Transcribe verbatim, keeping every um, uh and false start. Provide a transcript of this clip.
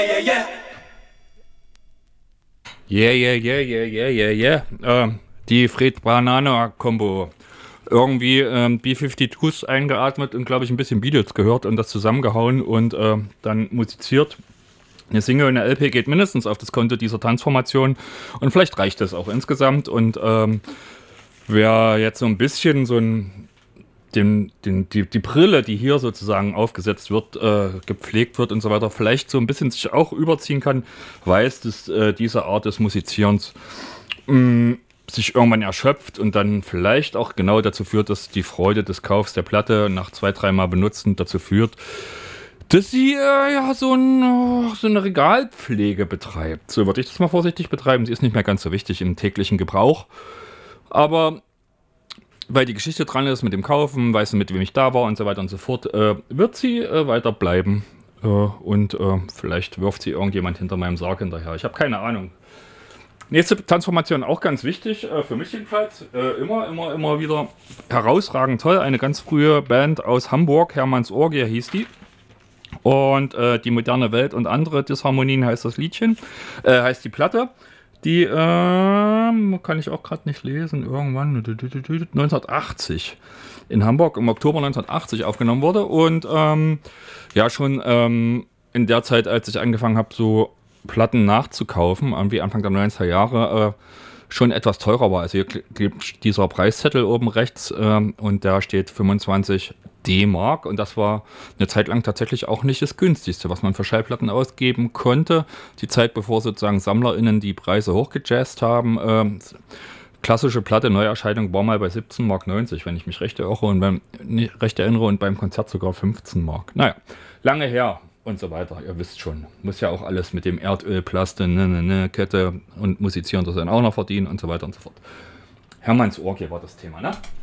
Yeah, yeah, yeah, yeah, yeah, yeah, yeah. Äh, die Fred-Banana-Kombo. Irgendwie ähm, B zweiundfünfzig eingeatmet und, glaube ich, ein bisschen Beatles gehört und das zusammengehauen und äh, dann musiziert. Eine Single und eine L P geht mindestens auf das Konto dieser Tanzformation und vielleicht reicht das auch insgesamt. Und ähm, wer jetzt so ein bisschen so ein Den, den, die, die Brille, die hier sozusagen aufgesetzt wird, äh, gepflegt wird und so weiter, vielleicht so ein bisschen sich auch überziehen kann, weiß, dass äh, diese Art des Musizierens mh, sich irgendwann erschöpft und dann vielleicht auch genau dazu führt, dass die Freude des Kaufs der Platte nach zwei, dreimal Benutzen dazu führt, dass sie äh, ja so, ein, oh, so eine Regalpflege betreibt. So würde ich das mal vorsichtig betreiben. Sie ist nicht mehr ganz so wichtig im täglichen Gebrauch. Aber weil die Geschichte dran ist mit dem Kaufen, weiß mit wem ich da war und so weiter und so fort, äh, wird sie äh, weiter bleiben. Äh, und äh, vielleicht wirft sie irgendjemand hinter meinem Sarg hinterher. Ich habe keine Ahnung. Nächste Transformation auch ganz wichtig, äh, für mich jedenfalls. Äh, immer, immer, immer wieder herausragend toll. Eine ganz frühe Band aus Hamburg, Hermanns Orgie hieß die. Und äh, Die moderne Welt und andere Disharmonien heißt das Liedchen, äh, heißt die Platte. Die äh, kann ich auch gerade nicht lesen, irgendwann neunzehnhundertachtzig in Hamburg im Oktober neunzehnhundertachtzig aufgenommen wurde und ähm, ja schon ähm, in der Zeit, als ich angefangen habe, so Platten nachzukaufen, irgendwie Anfang der neunziger Jahre, äh, schon etwas teurer war. Also hier klebt dieser Preiszettel oben rechts äh, und da steht fünfundzwanzig D-Mark und das war eine Zeit lang tatsächlich auch nicht das günstigste, was man für Schallplatten ausgeben konnte. Die Zeit, bevor sozusagen SammlerInnen die Preise hochgejazzt haben. Ähm, klassische Platte, Neuerscheinung war mal bei siebzehn Mark neunzig, wenn ich mich recht erinnere und beim, nicht recht erinnere und beim Konzert sogar fünfzehn Mark. Naja, lange her und so weiter. Ihr wisst schon, muss ja auch alles mit dem Erdölplaste, ne, ne, ne, Kette und Musizieren das dann auch noch verdienen und so weiter und so fort. Hermanns Orgie war das Thema, ne?